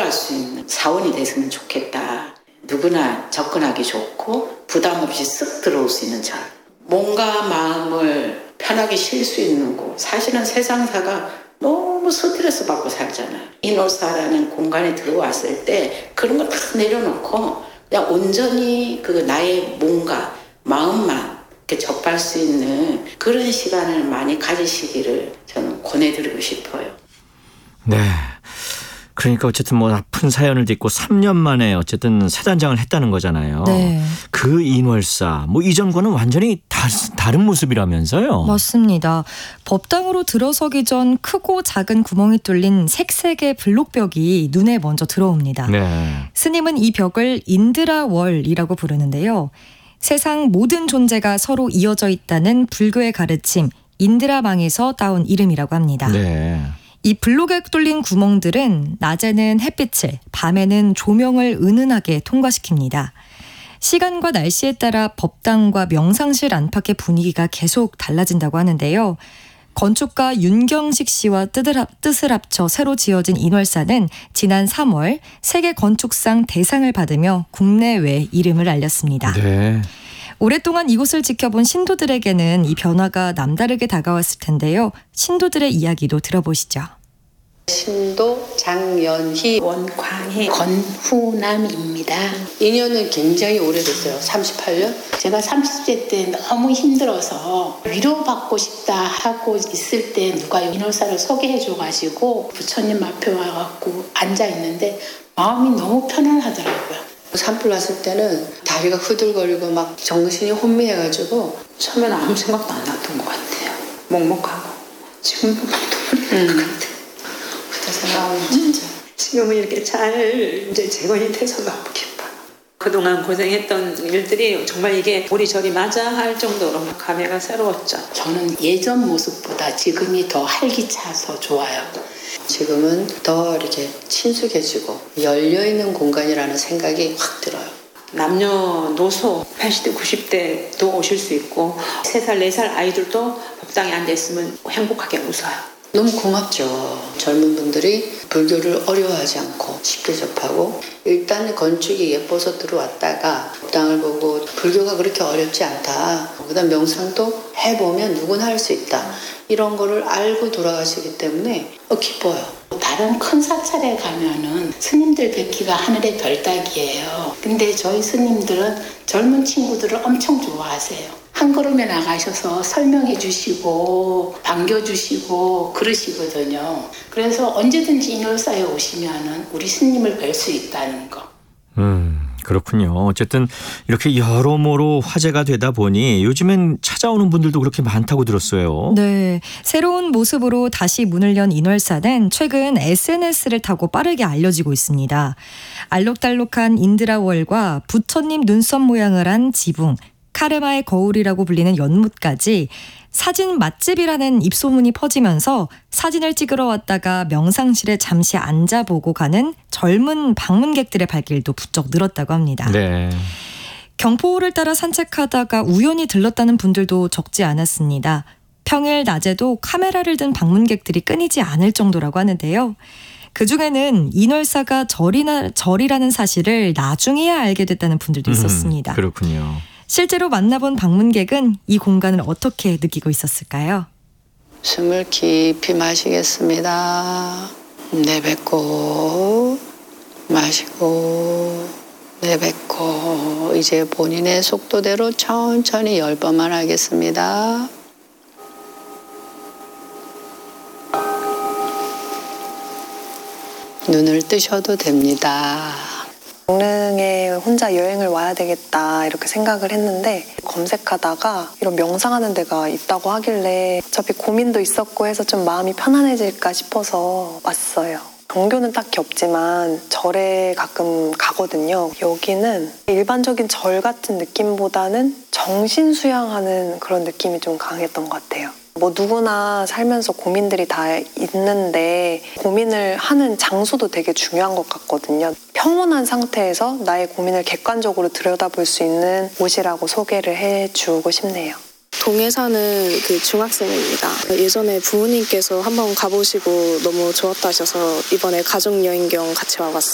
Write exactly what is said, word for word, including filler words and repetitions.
들어갈 수 있는 사원이 됐으면 좋겠다. 누구나 접근하기 좋고 부담 없이 쓱 들어올 수 있는 절. 몸과 마음을 편하게 쉴 수 있는 곳. 사실은 세상사가 너무 스트레스 받고 살잖아요. 인월사라는 공간에 들어왔을 때 그런 거 다 내려놓고 그냥 온전히 그 나의 몸과 마음만 이렇게 접할 수 있는 그런 시간을 많이 가지시기를 저는 권해드리고 싶어요. 네. 그러니까 어쨌든 뭐 아픈 사연을 딛고 삼 년 만에 어쨌든 사단장을 했다는 거잖아요. 네. 그 인월사 뭐 이전과는 완전히 다, 다른 모습이라면서요. 맞습니다. 법당으로 들어서기 전 크고 작은 구멍이 뚫린 색색의 블록벽이 눈에 먼저 들어옵니다. 네. 스님은 이 벽을 인드라월이라고 부르는데요. 세상 모든 존재가 서로 이어져 있다는 불교의 가르침 인드라망에서 따온 이름이라고 합니다. 네. 이 블록에 뚫린 구멍들은 낮에는 햇빛을, 밤에는 조명을 은은하게 통과시킵니다. 시간과 날씨에 따라 법당과 명상실 안팎의 분위기가 계속 달라진다고 하는데요. 건축가 윤경식 씨와 뜻을 합쳐 새로 지어진 인월사는 지난 삼월 세계 건축상 대상을 받으며 국내외 이름을 알렸습니다. 네. 오랫동안 이곳을 지켜본 신도들에게는 이 변화가 남다르게 다가왔을 텐데요. 신도들의 이야기도 들어보시죠. 신도 장연희 원광희 권후남입니다. 인연은 굉장히 오래됐어요. 삼십팔 년? 제가 삼십 대 때 너무 힘들어서 위로받고 싶다 하고 있을 때 누가 인월사를 소개해줘가지고 부처님 앞에 와갖고 앉아있는데 마음이 너무 편안하더라고요. 산불 났을 때는 다리가 후들거리고 막 정신이 혼미해가지고 처음에는 아무 생각도 안 났던 것 같아요. 먹먹하고 지금도 막 눈물이 날 것 같아요. 그때 생각하면 진짜 지금은 이렇게 잘 이제 재건이 돼서 너무 기뻐요. 그동안 고생했던 일들이 정말 이게 우리저리 맞아 할 정도로 감회가 새로웠죠. 저는 예전 모습보다 지금이 더 활기차서 좋아요. 지금은 더 이렇게 친숙해지고 열려있는 공간이라는 생각이 확 들어요. 남녀노소 팔십 대 구십 대도 오실 수 있고 세 살 네 살 아이들도 법당에 앉아있으면 행복하게 웃어요. 너무 고맙죠. 젊은 분들이 불교를 어려워하지 않고 쉽게 접하고 일단 건축이 예뻐서 들어왔다가 법당을 보고 불교가 그렇게 어렵지 않다. 그다음 명상도 해보면 누구나 할 수 있다. 이런 거를 알고 돌아가시기 때문에 어, 기뻐요. 다른 큰 사찰에 가면은 스님들 뵙기가 하늘의 별따기예요. 근데 저희 스님들은 젊은 친구들을 엄청 좋아하세요. 한 걸음에 나가셔서 설명해 주시고 반겨주시고 그러시거든요. 그래서 언제든지 인월사에 오시면은 우리 스님을 뵐 수 있다는 거. 음, 그렇군요. 어쨌든 이렇게 여러모로 화제가 되다 보니 요즘엔 찾아오는 분들도 그렇게 많다고 들었어요. 네, 새로운 모습으로 다시 문을 연 인월사는 최근 에스엔에스를 타고 빠르게 알려지고 있습니다. 알록달록한 인드라월과 부처님 눈썹 모양을 한 지붕, 카르마의 거울이라고 불리는 연못까지 사진 맛집이라는 입소문이 퍼지면서 사진을 찍으러 왔다가 명상실에 잠시 앉아보고 가는 젊은 방문객들의 발길도 부쩍 늘었다고 합니다. 네. 경포호를 따라 산책하다가 우연히 들렀다는 분들도 적지 않았습니다. 평일 낮에도 카메라를 든 방문객들이 끊이지 않을 정도라고 하는데요. 그중에는 인월사가 절이나, 절이라는 사실을 나중에야 알게 됐다는 분들도 있었습니다. 음, 그렇군요. 실제로 만나본 방문객은 이 공간을 어떻게 느끼고 있었을까요? 숨을 깊이 마시겠습니다. 내뱉고 마시고 내뱉고 이제 본인의 속도대로 천천히 열 번만 하겠습니다. 눈을 뜨셔도 됩니다. 강릉에 혼자 여행을 와야 되겠다 이렇게 생각을 했는데 검색하다가 이런 명상하는 데가 있다고 하길래 어차피 고민도 있었고 해서 좀 마음이 편안해질까 싶어서 왔어요. 종교는 딱히 없지만 절에 가끔 가거든요. 여기는 일반적인 절 같은 느낌보다는 정신 수양하는 그런 느낌이 좀 강했던 것 같아요. 뭐 누구나 살면서 고민들이 다 있는데 고민을 하는 장소도 되게 중요한 것 같거든요. 평온한 상태에서 나의 고민을 객관적으로 들여다볼 수 있는 곳이라고 소개를 해주고 싶네요. 동해 사는 그 중학생입니다. 예전에 부모님께서 한번 가보시고 너무 좋았다 하셔서 이번에 가족여행 겸 같이 와봤어요.